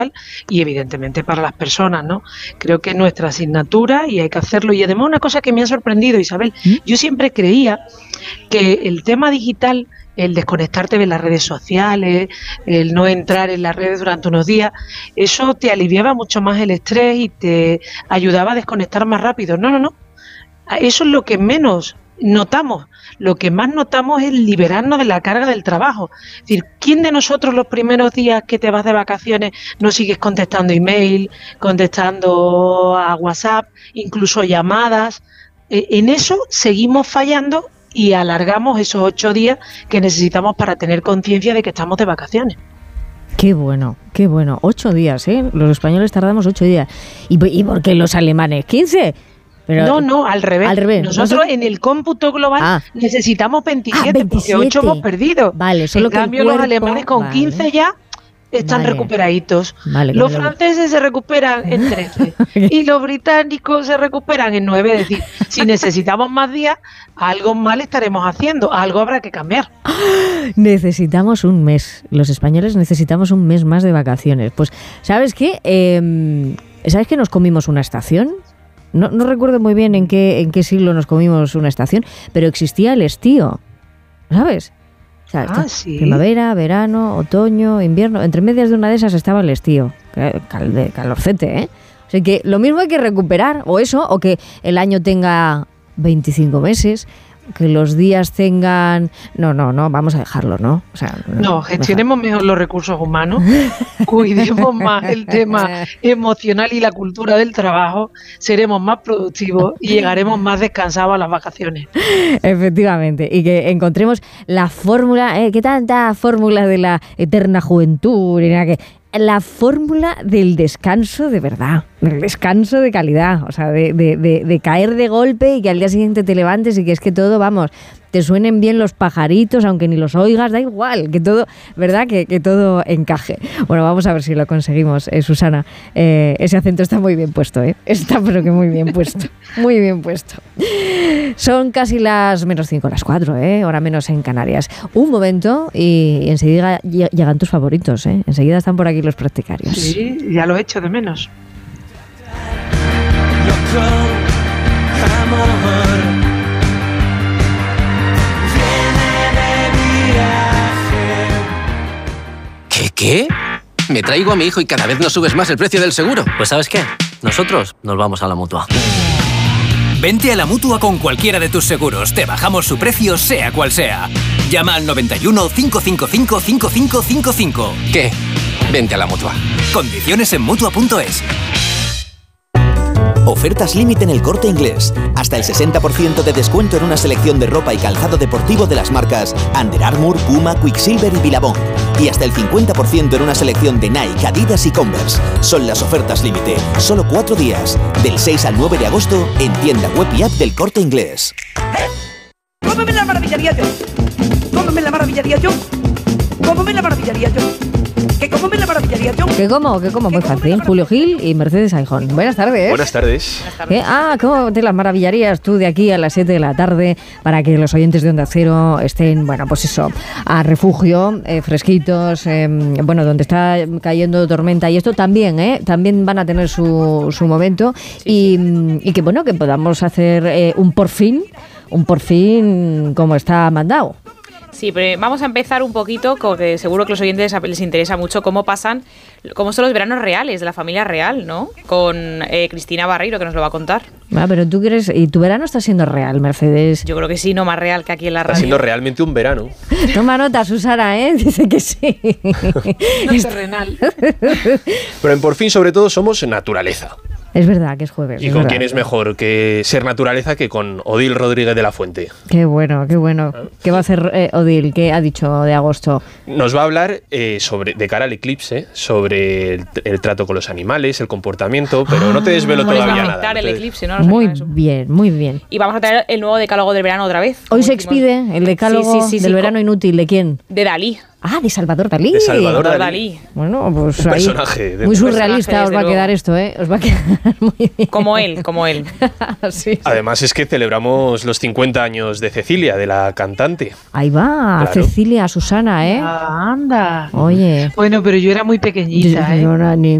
y evidentemente para las personas, ¿no? Creo que es nuestra asignatura y hay que hacerlo. Y además una cosa que me ha sorprendido, Isabel, yo siempre creía que el tema digital, el desconectarte de las redes sociales, el no entrar en las redes durante unos días, eso te aliviaba mucho más el estrés y te ayudaba a desconectar más rápido. No, no, no. Eso es lo que menos notamos. Lo que más notamos es liberarnos de la carga del trabajo. Es decir, ¿quién de nosotros los primeros días que te vas de vacaciones no sigues contestando email, contestando a WhatsApp, incluso llamadas? En eso seguimos fallando y alargamos esos 8 días que necesitamos para tener conciencia de que estamos de vacaciones. Qué bueno, qué bueno. 8 días, ¿eh? Los españoles tardamos 8 días. ¿Y por qué los alemanes 15? Pero, no, al revés. Nosotros en el cómputo global necesitamos 27, porque 8 hemos perdido. Vale, solo en cambio, los alemanes con 15 ya están recuperaditos. Los franceses se recuperan en 13 y los británicos se recuperan en 9. Es decir, si necesitamos más días, algo mal estaremos haciendo, algo habrá que cambiar. Necesitamos un mes. Los españoles necesitamos un mes más de vacaciones. Pues, ¿sabes qué? ¿Sabes que nos comimos una estación? No recuerdo muy bien en qué siglo nos comimos una estación, pero existía el estío, ¿sabes? O sea, sí. Primavera, verano, otoño, invierno. Entre medias de una de esas estaba el estío. Calorcete, ¿eh? O sea que lo mismo hay que recuperar, o eso, o que el año tenga 25 meses, que los días tengan... No, vamos a dejarlo, ¿no? O sea, no, gestionemos mejor los recursos humanos, cuidemos más el tema emocional y la cultura del trabajo, seremos más productivos y llegaremos más descansados a las vacaciones. Efectivamente, y que encontremos la fórmula, ¿qué tanta fórmula de la eterna juventud? La fórmula del descanso de verdad, del descanso de calidad, o sea, de caer de golpe y que al día siguiente te levantes y que es que todo, vamos, te suenen bien los pajaritos, aunque ni los oigas, da igual, que todo, ¿verdad? Que todo encaje. Bueno, vamos a ver si lo conseguimos, Susana. Ese acento está muy bien puesto, ¿eh? Está pero que muy bien puesto, muy bien puesto. Son casi las menos 5, las 4, hora menos en Canarias. Un momento y enseguida llegan tus favoritos, ¿eh? Enseguida están por aquí los practicarios. Sí, ya lo he hecho de menos. ¿Qué? Me traigo a mi hijo y cada vez nos subes más el precio del seguro. Pues ¿sabes qué? Nosotros nos vamos a la Mutua. Vente a la Mutua con cualquiera de tus seguros. Te bajamos su precio, sea cual sea. Llama al 91 555 5555. ¿Qué? Vente a la Mutua. Condiciones en Mutua.es. Ofertas límite en El Corte Inglés. Hasta el 60% de descuento en una selección de ropa y calzado deportivo de las marcas Under Armour, Puma, Quicksilver y Billabong. Y hasta el 50% en una selección de Nike, Adidas y Converse. Son las ofertas límite. Solo 4 días. Del 6 al 9 de agosto en tienda web y app del Corte Inglés. ¿Cómo me la maravillaría yo? ¿Cómo me la maravillaría yo? ¿Cómo me la maravillaría yo? ¿Qué cómo me la maravillaría yo? ¿Qué cómo? Muy fácil. Julio Gil y Mercedes Aijón. Buenas tardes. Buenas tardes. ¿Cómo te las maravillarías tú de aquí a las 7 de la tarde para que los oyentes de Onda Cero estén, bueno, pues eso, a refugio, fresquitos, donde está cayendo tormenta y esto también, también van a tener su momento y que, bueno, que podamos hacer un por fin como está mandado. Sí, pero vamos a empezar un poquito, porque seguro que a los oyentes les interesa mucho cómo son los veranos reales de la familia real, ¿no? Con Cristina Barreiro, que nos lo va a contar. Pero tú crees, ¿y tu verano está siendo real, Mercedes? Yo creo que sí, no más real que aquí en la radio. Está siendo realmente un verano. Toma nota, Susana, dice que sí. No es terrenal. Pero en Por fin, sobre todo, somos naturaleza. Es verdad que es jueves. ¿Y con quién es mejor que ser naturaleza que con Odil Rodríguez de la Fuente? Qué bueno, qué bueno. ¿Qué va a hacer Odil? ¿Qué ha dicho de agosto? Nos va a hablar de cara al eclipse, sobre el trato con los animales, el comportamiento, pero no te desvelo todavía nada. El eclipse, ¿no? Muy bien, muy bien. Y vamos a traer el nuevo decálogo del verano otra vez. Hoy se expide el decálogo del verano inútil. ¿De quién? De Dalí. Ah, de Salvador Dalí. De Salvador Dalí. Bueno, pues Un ahí, personaje. muy surrealista personaje, os va a desde quedar luego. esto, ¿eh? Os va a quedar muy bien. Como él. Sí. Además es que celebramos los 50 años de Cecilia, de la cantante. Ahí va, Claro. Cecilia, Susana, ¿eh? Anda. Oye. Bueno, pero yo era muy pequeñita, Yo ¿eh? no era ni